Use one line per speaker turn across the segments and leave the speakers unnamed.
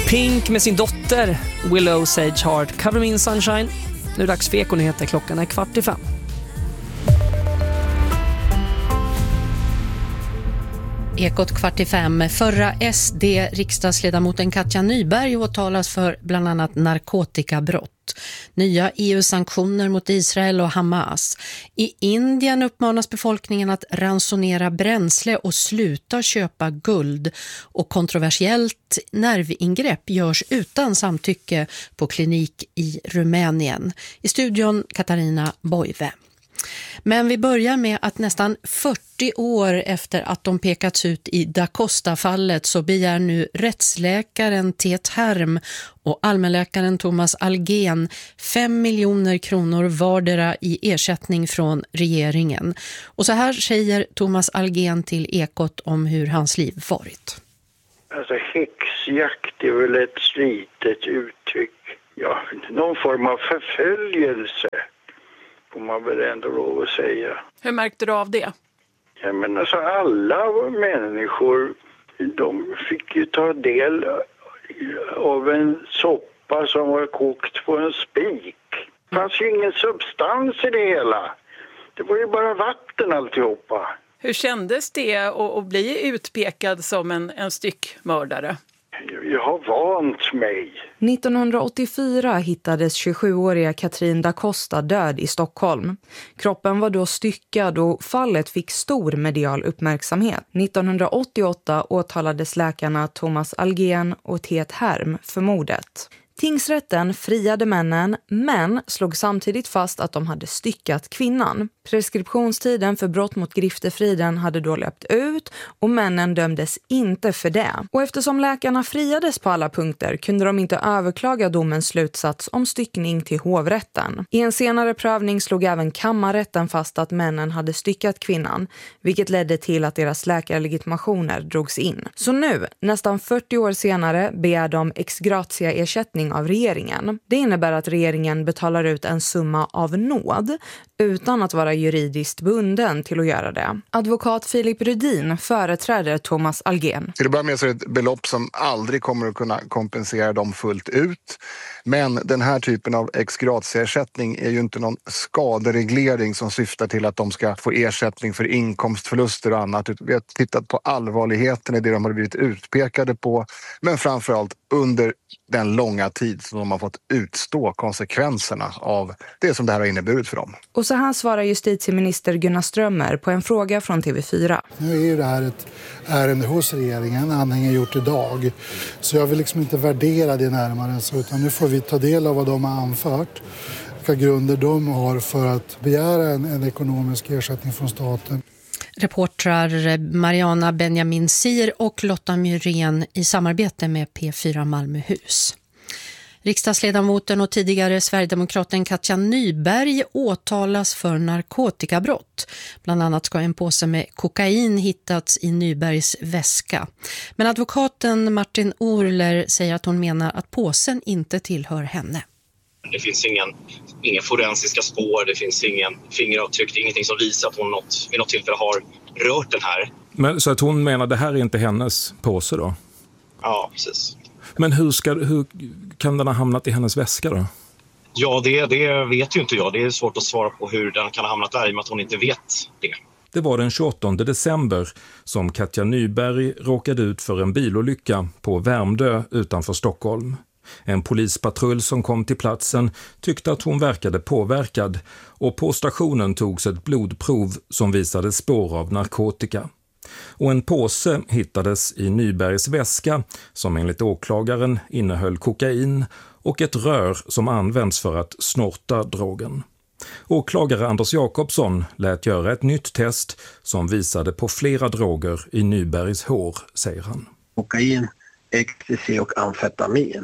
Pink med sin dotter Willow Sage Heart, Cover Me in Sunshine. Nu är det dags för Ekonyheter, klockan är 4:45.
Ekot 4:45. Förra SD-riksdagsledamoten Katja Nyberg åtalas för bland annat narkotikabrott. Nya EU-sanktioner mot Israel och Hamas. I Indien uppmanas befolkningen att ransonera bränsle och sluta köpa guld. Och kontroversiellt nervingrepp görs utan samtycke på klinik i Rumänien. I studion Katarina Boive. Men vi börjar med att nästan 40 år efter att de pekats ut i Da Costa-fallet så begär nu rättsläkaren Tet Herm och allmänläkaren Thomas Algén 5 miljoner kronor vardera i ersättning från regeringen. Och så här säger Thomas Algén till Ekot om hur hans liv varit.
Alltså häxjakt är väl ett slitet uttryck. Ja, någon form av förföljelse. Får man väl ändå lov att säga.
Hur märkte du av det?
Ja, men alltså alla människor, de fick ju ta del av en soppa som var kokt på en spik. Det fanns ju ingen substans i det hela. Det var ju bara vatten alltihopa.
Hur kändes det att bli utpekad som en styckmördare?
Jag har vant mig.
1984 hittades 27-åriga Katrin da Costa död i Stockholm. Kroppen var då styckad och fallet fick stor medial uppmärksamhet. 1988 åtalades läkarna Thomas Algén och Tet Herm för mordet. Tingsrätten friade männen men slog samtidigt fast att de hade styckat kvinnan. Preskriptionstiden för brott mot griftefriden hade då löpt ut och männen dömdes inte för det. Och eftersom läkarna friades på alla punkter kunde de inte överklaga domens slutsats om styckning till hovrätten. I en senare prövning slog även kammarrätten fast att männen hade styckat kvinnan, vilket ledde till att deras läkarlegitimationer drogs in. Så nu, nästan 40 år senare, begär de ex gratia ersättning av regeringen. Det innebär att regeringen betalar ut en summa av nåd utan att vara juridiskt bunden till att göra det. Advokat Filip Rudin företräder Thomas Algén.
Till att börja med så är det ett belopp som aldrig kommer att kunna kompensera dem fullt ut. Men den här typen av ex gratia-ersättning är ju inte någon skadereglering som syftar till att de ska få ersättning för inkomstförluster och annat. Vi har tittat på allvarligheten i det de har blivit utpekade på, men framförallt under den långa tid som de har fått utstå konsekvenserna av det som det här har inneburit för dem.
Och så här svarar justitieminister Gunnar Strömmer på en fråga från TV4.
Nu är ju det här ett ärende hos regeringen, anhängen gjort idag. Så jag vill liksom inte värdera det närmare så, utan nu får vi ta del av vad de har anfört. Vilka grunder de har för att begära en ekonomisk ersättning från staten.
Reportrar Mariana Benjamin Sir och Lotta Myrén i samarbete med P4 Malmöhus. Riksdagsledamoten och tidigare Sverigedemokraten Katja Nyberg åtalas för narkotikabrott. Bland annat ska en påse med kokain hittats i Nybergs väska. Men advokaten Martin Orler säger att hon menar att påsen inte tillhör henne.
Det finns inga forensiska spår, det finns ingen fingeravtryck, ingenting som visar att hon vid något tillfälle har rört den här.
Men så att hon menar att det här är inte hennes påse då?
Ja, precis.
Men hur kan den ha hamnat i hennes väska då?
Ja, det vet ju inte jag. Det är svårt att svara på hur den kan ha hamnat där i och med att hon inte vet det.
Det var den 28 december som Katja Nyberg råkade ut för en bilolycka på Värmdö utanför Stockholm. En polispatrull som kom till platsen tyckte att hon verkade påverkad och på stationen togs ett blodprov som visade spår av narkotika. Och en påse hittades i Nybergs väska som enligt åklagaren innehöll kokain och ett rör som används för att snorta drogen. Åklagare Anders Jakobsson lät göra ett nytt test som visade på flera droger i Nybergs hår, säger han.
Kokain, ecstasy och amfetamin.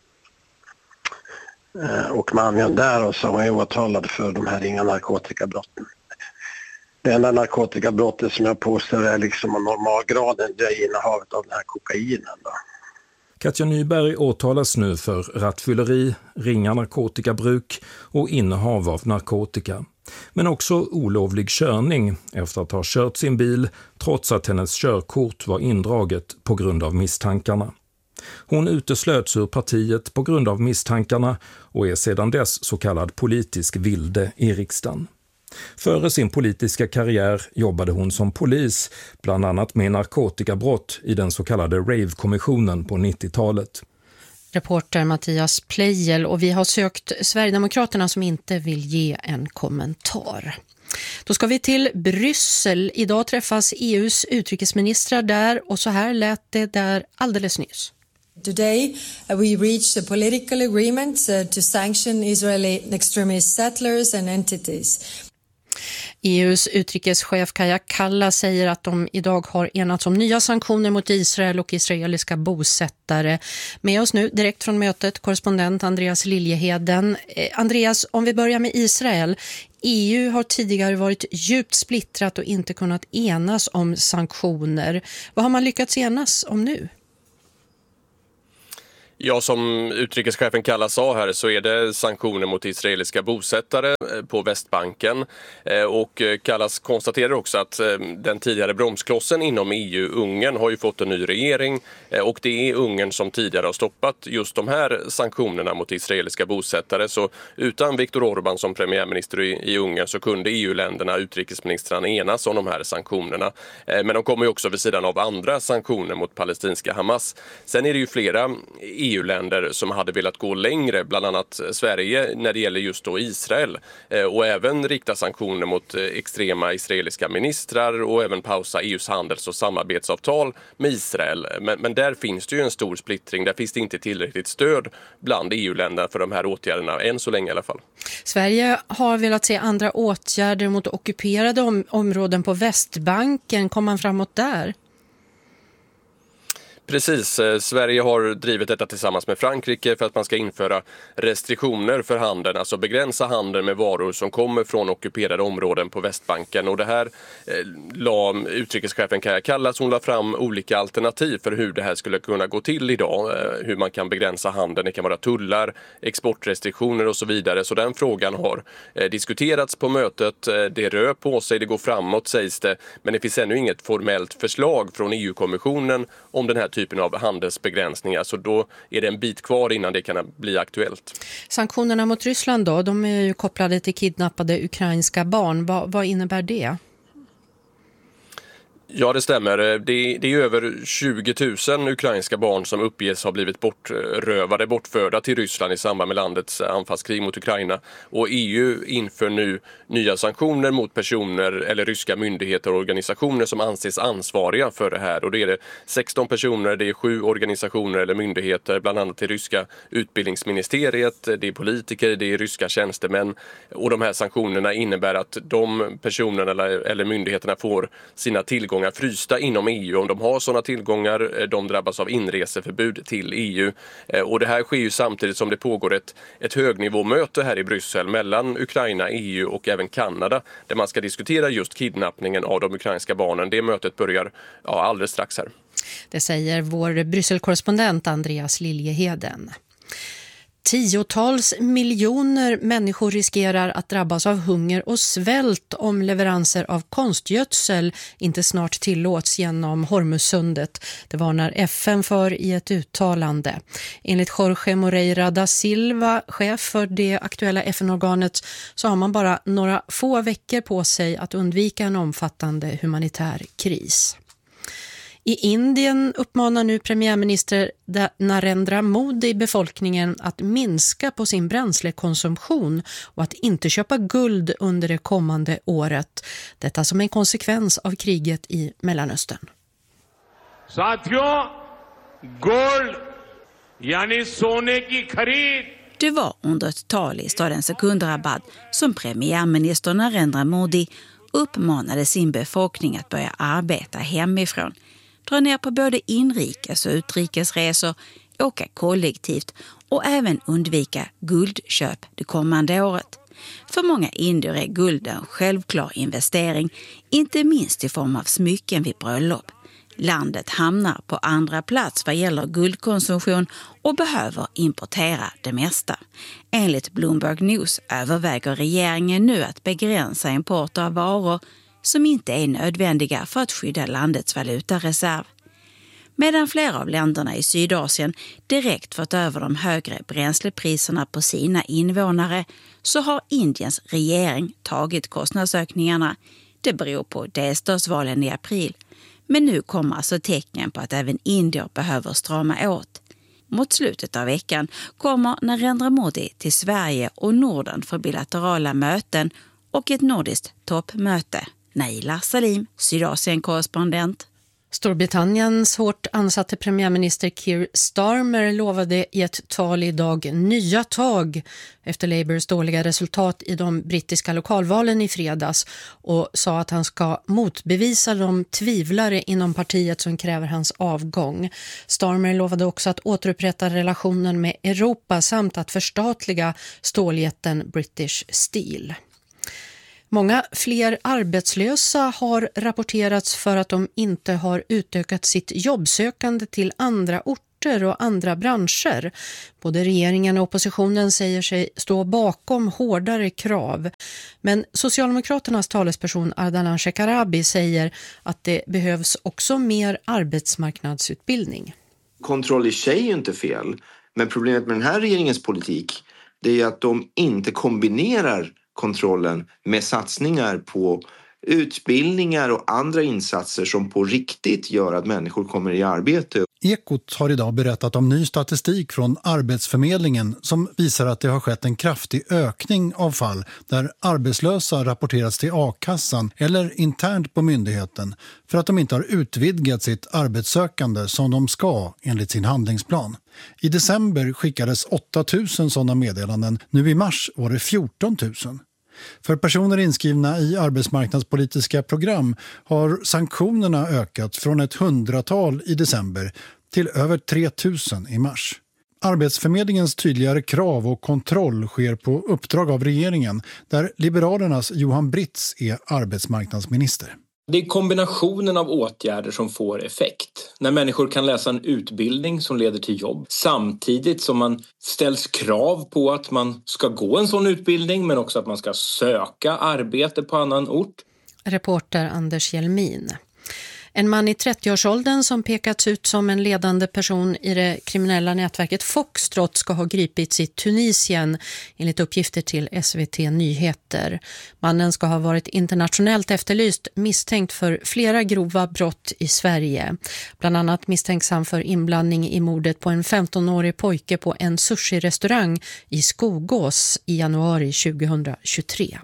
Och med anledning där så var jag åtalad för de här ringa narkotikabrotten. Det enda narkotikabrottet som jag påstår är liksom av normalgraden, det är innehavet av den här kokainen då.
Katja Nyberg åtalas nu för rattfylleri, ringa narkotikabruk och innehav av narkotika. Men också olovlig körning efter att ha kört sin bil trots att hennes körkort var indraget på grund av misstankarna. Hon uteslöts ur partiet på grund av misstankarna och är sedan dess så kallad politisk vilde i riksdagen. Före sin politiska karriär jobbade hon som polis, bland annat med narkotikabrott i den så kallade Rave-kommissionen på 90-talet.
Reporter Mattias Pleijel, och vi har sökt Sverigedemokraterna som inte vill ge en kommentar. Då ska vi till Bryssel. Idag träffas EUs utrikesministrar där och så här lät det där alldeles nyss.
Today, we reached a political agreement to sanction Israeli extremist settlers and entities.
EUs utrikeschef Kaja Kallas säger att de idag har enats om nya sanktioner mot Israel och israeliska bosättare. Med oss nu direkt från mötet korrespondent Andreas Liljeheden. Andreas, om vi börjar med Israel. EU har tidigare varit djupt splittrat och inte kunnat enas om sanktioner. Vad har man lyckats enas om nu?
Ja, som utrikeschefen Kallas sa här så är det sanktioner mot israeliska bosättare på Västbanken. Och Kallas konstaterar också att den tidigare bromsklossen inom EU, Ungern, har ju fått en ny regering. Och det är Ungern som tidigare har stoppat just de här sanktionerna mot israeliska bosättare. Så utan Viktor Orbán som premiärminister i Ungern så kunde EU-länderna, utrikesministrarna, enas om de här sanktionerna. Men de kommer ju också vid sidan av andra sanktioner mot palestinska Hamas. Sen är det ju flera EU-länder som hade velat gå längre, bland annat Sverige när det gäller just då Israel, och även rikta sanktioner mot extrema israeliska ministrar och även pausa EUs handels- och samarbetsavtal med Israel. Men där finns det ju en stor splittring, där finns det inte tillräckligt stöd bland EU-länderna för de här åtgärderna, än så länge i alla fall.
Sverige har velat se andra åtgärder mot ockuperade områden på Västbanken. Kom man framåt där?
Precis, Sverige har drivit detta tillsammans med Frankrike för att man ska införa restriktioner för handeln, alltså begränsa handeln med varor som kommer från ockuperade områden på Västbanken. Och det här la utrikeschefen Kaja Kallas, hon la fram olika alternativ för hur det här skulle kunna gå till idag, hur man kan begränsa handeln, det kan vara tullar, exportrestriktioner och så vidare. Så den frågan har diskuterats på mötet, det rör på sig, det går framåt sägs det, men det finns ännu inget formellt förslag från EU-kommissionen om den här typen av handelsbegränsningar, så då är det en bit kvar innan det kan bli aktuellt.
Sanktionerna mot Ryssland då, de är ju kopplade till kidnappade ukrainska barn. Vad innebär det?
Ja, det stämmer. Det är över 20 000 ukrainska barn som uppges ha blivit bortförda till Ryssland i samband med landets anfallskrig mot Ukraina. Och EU inför nu nya sanktioner mot personer eller ryska myndigheter och organisationer som anses ansvariga för det här. Och det är 16 personer, det är 7 organisationer eller myndigheter, bland annat det ryska utbildningsministeriet, det är politiker, det är ryska tjänstemän. Och de här sanktionerna innebär att de personerna eller myndigheterna får sina tillgångar frysta inom EU. Om de har sådana tillgångar, de drabbas av inreseförbud till EU. Och det här sker ju samtidigt som det pågår ett högnivåmöte här i Bryssel mellan Ukraina, EU och även Kanada, där man ska diskutera just kidnappningen av de ukrainska barnen. Det mötet börjar alldeles strax här.
Det säger vår Brysselkorrespondent Andreas Liljeheden. 10-tals miljoner människor riskerar att drabbas av hunger och svält om leveranser av konstgödsel inte snart tillåts genom Hormuzsundet. Det varnar FN för i ett uttalande. Enligt Jorge Moreira da Silva, chef för det aktuella FN-organet, så har man bara några få veckor på sig att undvika en omfattande humanitär kris. I Indien uppmanar nu premiärminister Narendra Modi befolkningen att minska på sin bränslekonsumtion och att inte köpa guld under det kommande året. Detta som en konsekvens av kriget i Mellanöstern.
Gold, yani sone ki kharid. Det var under ett tal i staden Secunderabad som premiärminister Narendra Modi uppmanade sin befolkning att börja arbeta hemifrån, dra ner på både inrikes- och utrikesresor, åka kollektivt och även undvika guldköp det kommande året. För många indier är guld en självklar investering, inte minst i form av smycken vid bröllop. Landet hamnar på andra plats vad gäller guldkonsumtion och behöver importera det mesta. Enligt Bloomberg News överväger regeringen nu att begränsa import av varor som inte är nödvändiga för att skydda landets valutareserv. Medan flera av länderna i Sydasien direkt fått över de högre bränslepriserna på sina invånare, så har Indiens regering tagit kostnadsökningarna. Det beror på delstatsvalen i april. Men nu kommer alltså tecken på att även indier behöver strama åt. Mot slutet av veckan kommer Narendra Modi till Sverige och Norden för bilaterala möten och ett nordiskt toppmöte. Naila Salim, Sydasien-korrespondent.
Storbritanniens hårt ansatte premiärminister Keir Starmer lovade i ett tal idag nya tag efter Labours dåliga resultat i de brittiska lokalvalen i fredags och sa att han ska motbevisa de tvivlare inom partiet som kräver hans avgång. Starmer lovade också att återupprätta relationen med Europa samt att förstatliga ståljätten British Steel. Många fler arbetslösa har rapporterats för att de inte har utökat sitt jobbsökande till andra orter och andra branscher. Både regeringen och oppositionen säger sig stå bakom hårdare krav. Men Socialdemokraternas talesperson Ardalan Shekarabi säger att det behövs också mer arbetsmarknadsutbildning.
Kontroll i sig är inte fel, men problemet med den här regeringens politik det är att de inte kombinerar kontrollen med satsningar på utbildningar och andra insatser som på riktigt gör att människor kommer i arbete.
Ekot har idag berättat om ny statistik från Arbetsförmedlingen som visar att det har skett en kraftig ökning av fall där arbetslösa rapporterats till a-kassan eller internt på myndigheten för att de inte har utvidgat sitt arbetssökande som de ska enligt sin handlingsplan. I december skickades 8 000 sådana meddelanden, nu i mars var det 14 000. För personer inskrivna i arbetsmarknadspolitiska program har sanktionerna ökat från ett 100-tal i december till över 3 000 i mars. Arbetsförmedlingens tydligare krav och kontroll sker på uppdrag av regeringen där Liberalernas Johan Britz är arbetsmarknadsminister.
Det är kombinationen av åtgärder som får effekt. När människor kan läsa en utbildning som leder till jobb samtidigt som man ställs krav på att man ska gå en sån utbildning men också att man ska söka arbete på annan ort.
Reporter Anders Hjelmin. En man i 30-årsåldern som pekats ut som en ledande person i det kriminella nätverket Foxtrot ska ha gripits i Tunisien enligt uppgifter till SVT Nyheter. Mannen ska ha varit internationellt efterlyst misstänkt för flera grova brott i Sverige. Bland annat misstänks han för inblandning i mordet på en 15-årig pojke på en sushi-restaurang i Skogås i januari 2023.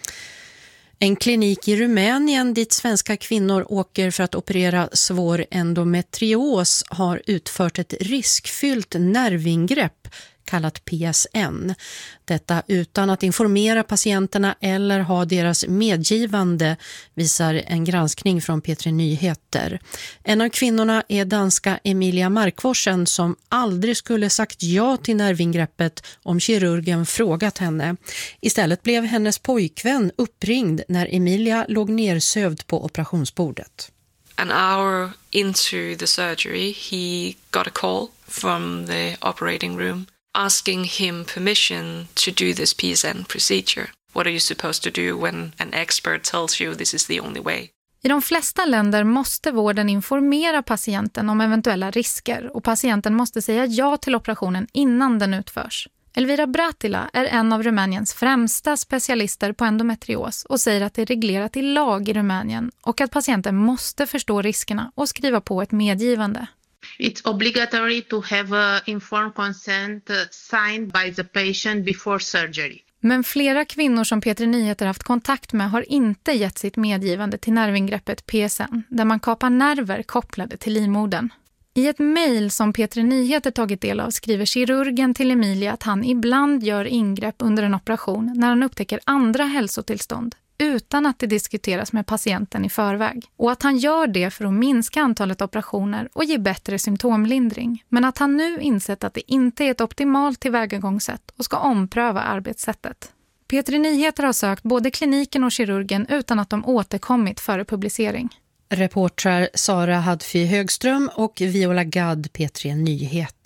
En klinik i Rumänien dit svenska kvinnor åker för att operera svår endometrios har utfört ett riskfyllt nervingrepp kallat PSN. Detta utan att informera patienterna eller ha deras medgivande, visar en granskning från P3 Nyheter. En av kvinnorna är danska Emilia Markvorsen som aldrig skulle sagt ja till nervingreppet om kirurgen frågat henne. Istället blev hennes pojkvän uppringd när Emilia låg nersövd på operationsbordet.
An hour into the surgery, he got a call from the operating room asking him permission to do this PSN procedure. What are you supposed to do when an expert tells you this is the only way?
I de flesta länder måste vården informera patienten om eventuella risker och patienten måste säga ja till operationen innan den utförs. Elvira Bratila är en av Rumäniens främsta specialister på endometrios och säger att det är reglerat i lag i Rumänien och att patienten måste förstå riskerna och skriva på ett medgivande.
It's obligatory to have a informed consent signed by the patient before surgery.
Men flera kvinnor som P3 Nyheter haft kontakt med har inte gett sitt medgivande till nervingreppet PSN, där man kapar nerver kopplade till livmodern. I ett mejl som P3 Nyheter tagit del av skriver kirurgen till Emilia att han ibland gör ingrepp under en operation när han upptäcker andra hälsotillstånd utan att det diskuteras med patienten i förväg. Och att han gör det för att minska antalet operationer och ge bättre symptomlindring. Men att han nu insett att det inte är ett optimalt tillvägagångssätt och ska ompröva arbetssättet. P3 Nyheter har sökt både kliniken och kirurgen utan att de återkommit före publicering.
Reportrar Sara Hadfi Högström och Viola Gadd, P3 Nyheter.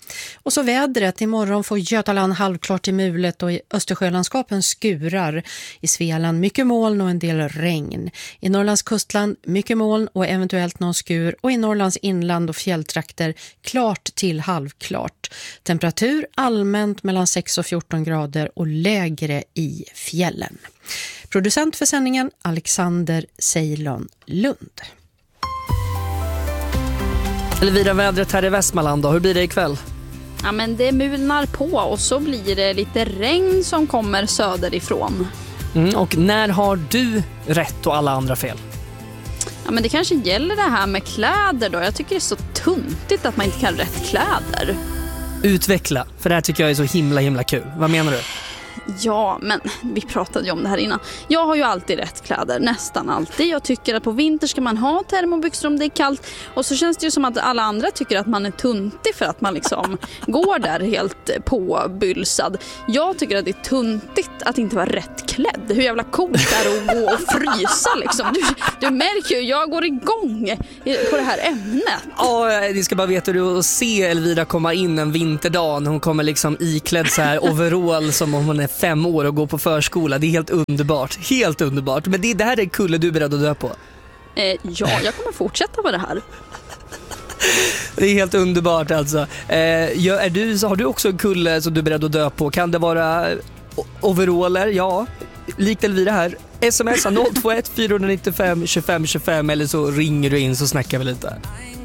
Och så vädret. Imorgon får Götaland halvklart i mulet och i Östersjölandskapen skurar. I Svealand mycket moln och en del regn. I Norrlands kustland mycket moln och eventuellt någon skur. Och i Norrlands inland och fjälltrakter klart till halvklart. Temperatur allmänt mellan 6 och 14 grader och lägre i fjällen. Producent för sändningen Alexander Ceylon Lund.
Elvira, vädret här i Västmanland då, hur blir det ikväll?
Ja, men det mulnar på och så blir det lite regn som kommer söderifrån.
Och när har du rätt och alla andra fel?
Ja, men det kanske gäller det här med kläder då. Jag tycker det är så tuntigt att man inte kan rätt kläder.
Utveckla, för det här tycker jag är så himla kul. Vad menar du?
Ja, men vi pratade ju om det här innan. Jag har ju alltid rätt kläder, nästan alltid. Jag tycker att på vinter ska man ha termobyxor om det är kallt. Och så känns det ju som att alla andra tycker att man är tuntig för att man liksom går där helt påbylsad. Jag tycker att det är tuntigt att inte vara rätt klädd. Hur jävla coolt är det att gå och frysa liksom. Du märker ju, jag går igång på det här ämnet.
Ja, ni ska bara veta hur att se Elvira komma in en vinterdag. Hon kommer liksom iklädd så här overall som om hon är 5 år och går på förskola. Det är helt underbart. Helt underbart. Men det här är kulle du är beredd att dö på.
Ja, jag kommer fortsätta med det här.
Det är helt underbart alltså. Har du också en kulle som du är beredd att dö på? Kan det vara overaller? Ja, likt Elvira här. Smsa 021 495 25 25 eller så ringer du in så snackar vi lite.